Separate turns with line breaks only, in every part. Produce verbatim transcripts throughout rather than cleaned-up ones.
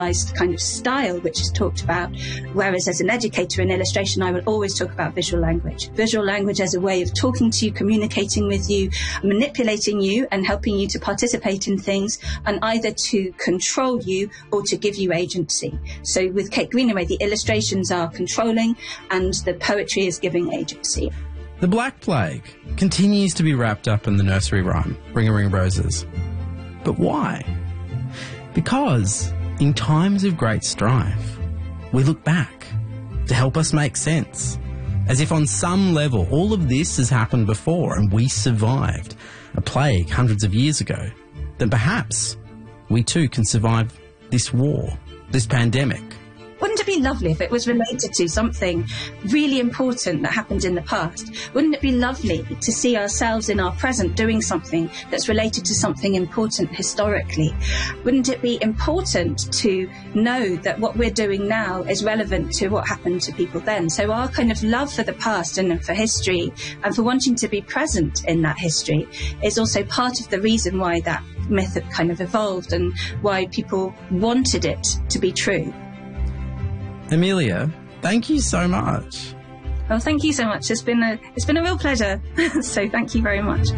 kind of style which is talked about, whereas as an educator in illustration I will always talk about visual language. Visual language as a way of talking to you, communicating with you, manipulating you and helping you to participate in things, and either to control you or to give you agency. So with Kate Greenaway, the illustrations are controlling and the poetry is giving agency.
The Black Plague continues to be wrapped up in the nursery rhyme, Ring a Ring Roses. But why? Because in times of great strife, we look back to help us make sense, as if on some level all of this has happened before and we survived a plague hundreds of years ago. Then perhaps we too can survive this war, this pandemic.
Wouldn't it be lovely if it was related to something really important that happened in the past? Wouldn't it be lovely to see ourselves in our present doing something that's related to something important historically? Wouldn't it be important to know that what we're doing now is relevant to what happened to people then? So our kind of love for the past and for history and for wanting to be present in that history is also part of the reason why that myth had kind of evolved and why people wanted it to be true.
Amelia, thank you so much.
Oh, thank you so much. It's been a it's been a real pleasure. So thank you very much.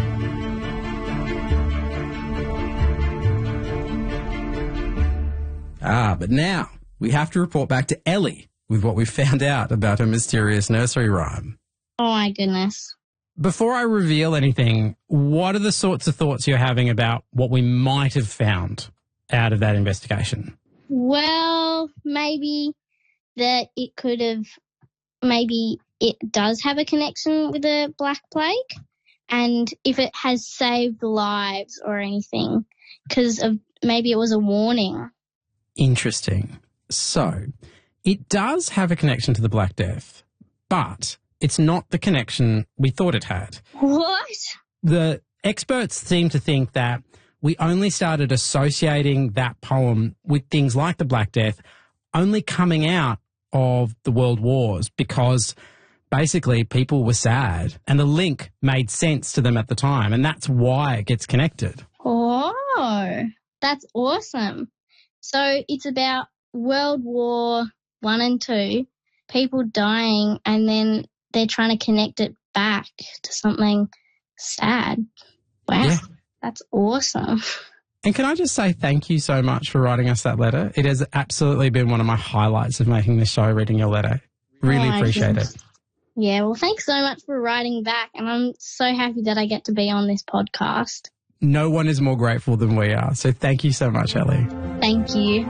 Ah, but now we have to report back to Ellie with what we found out about her mysterious nursery rhyme.
Oh my goodness.
Before I reveal anything, what are the sorts of thoughts you're having about what we might have found out of that investigation?
Well, maybe that it could have, maybe it does have a connection with the Black Plague, and if it has saved lives or anything, because of maybe it was a warning.
Interesting. So, it does have a connection to the Black Death, but it's not the connection we thought it had.
What?
The experts seem to think that we only started associating that poem with things like the Black Death only coming out of the world wars because basically people were sad and the link made sense to them at the time, and that's why it gets connected.
Oh, that's awesome. So it's about World War One and Two, people dying, and then they're trying to connect it back to something sad. Wow, yeah. That's awesome.
And can I just say thank you so much for writing us that letter? It has absolutely been one of my highlights of making this show, reading your letter. Really oh, appreciate it.
Yeah, well, thanks so much for writing back, and I'm so happy that I get to be on this podcast.
No one is more grateful than we are, so thank you so much, Ellie.
Thank you.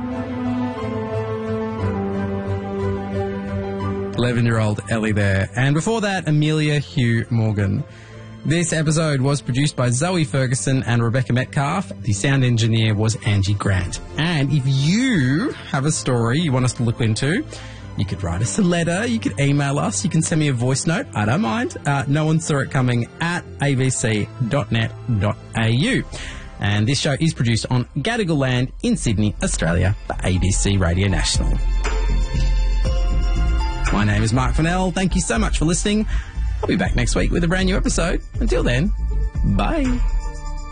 eleven-year-old Ellie there. And before that, Amelia Hugh Morgan. This episode was produced by Zoe Ferguson and Rebecca Metcalf. The sound engineer was Angie Grant. And if you have a story you want us to look into, you could write us a letter, you could email us, you can send me a voice note. I don't mind. Uh, no one saw it coming at a b c dot net dot a u. And this show is produced on Gadigal land in Sydney, Australia for A B C Radio National. My name is Mark Fennell. Thank you so much for listening. I'll be back next week with a brand new episode. Until then, bye.